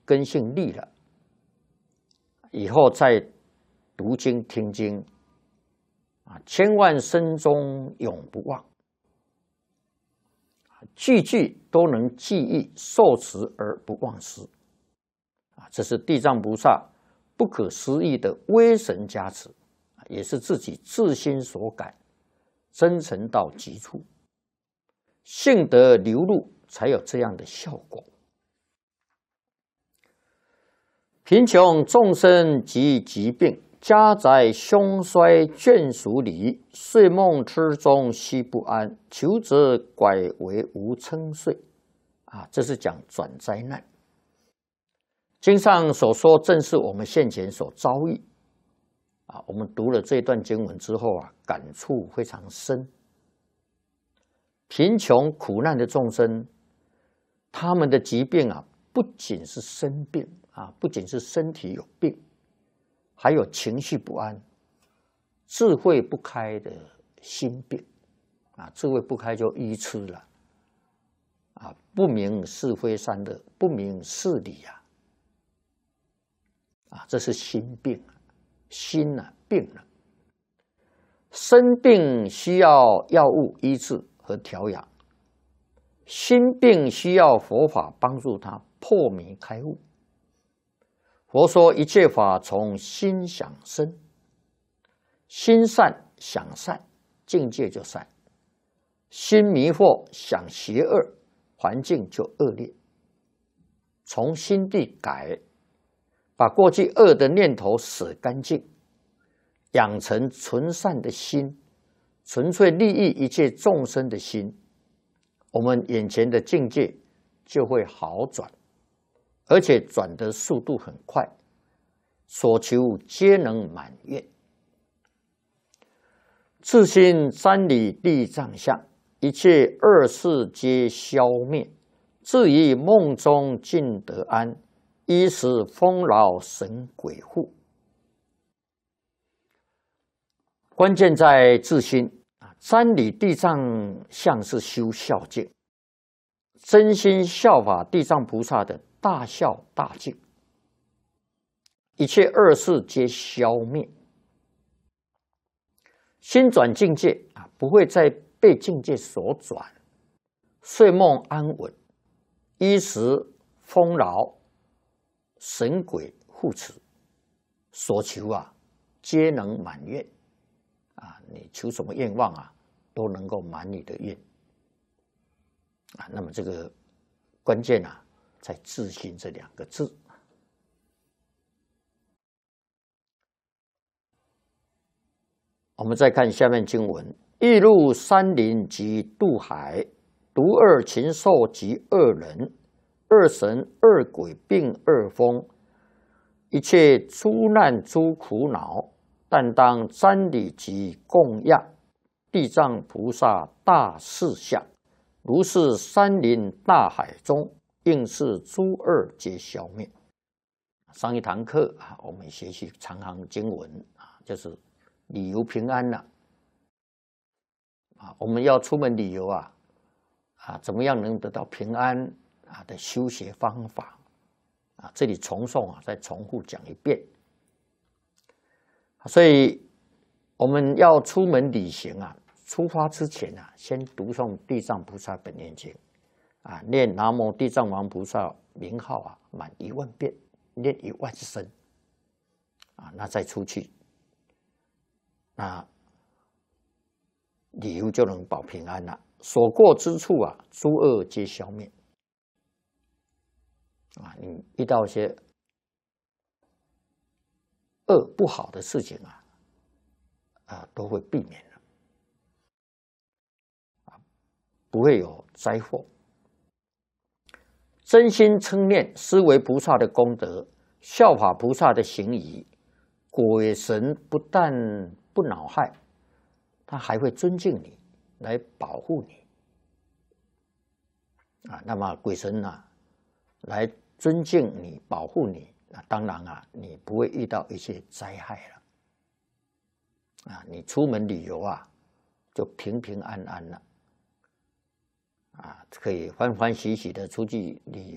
根性立了，以后再读经听经千万生中永不忘，句句都能记忆受持而不忘失这是地藏菩萨不可思议的威神加持，也是自己自心所感，真诚到极处，性德流露，才有这样的效果。贫穷众生及疾病，家宅凶衰眷属离，睡梦痴中悉不安，求则拐为无称睡这是讲转灾难。经上所说，正是我们现前所遭遇我们读了这段经文之后感触非常深。贫穷苦难的众生，他们的疾病不仅是生病不仅是身体有病，还有情绪不安、智慧不开的心病智慧不开就愚痴了不明是非善恶，不明事理这是心病心病了。生病需要药物医治和调养，心病需要佛法帮助他破迷开悟。佛说一切法从心想生，心善想善，境界就善；心迷惑想邪恶，环境就恶劣。从心地改，把过去恶的念头舍干净，养成纯善的心，纯粹利益一切众生的心，我们眼前的境界就会好转，而且转的速度很快，所求皆能满愿。自心瞻礼地藏相，一切恶事皆消灭，至于梦中尽得安，衣食丰饶神鬼护。关键在自心瞻礼地藏相是修孝敬，真心效法地藏菩萨的大孝大敬，一切恶事皆消灭。心转境界不会再被境界所转，睡梦安稳，衣食丰饶，神鬼护持，所求皆能满愿你求什么愿望都能够满你的愿那么这个关键在自心这2个字。我们再看下面经文：欲入山林及渡海，独恶禽兽及恶人，恶神恶鬼并恶风，一切诸难诸苦恼，但当瞻礼及供养地藏菩萨大士相，如是山林大海中，应是诸恶皆消灭。上一堂课我们学习长行经文就是旅游平安了我们要出门旅游怎么样能得到平安的修学方法这里重诵再重复讲一遍。所以我们要出门旅行出发之前先读诵地藏菩萨本愿经念南无地藏王菩萨名号满10000遍，念10000声那再出去那旅游就能保平安了。所过之处诸恶皆消灭你遇到一些恶不好的事情都会避免了不会有灾祸。真心称念思维菩萨的功德，效法菩萨的行仪，鬼神不但不恼害，他还会尊敬你，来保护你那么鬼神来尊敬你保护你当然你不会遇到一些灾害了你出门旅游就平平安安了可以欢欢喜喜的出去旅游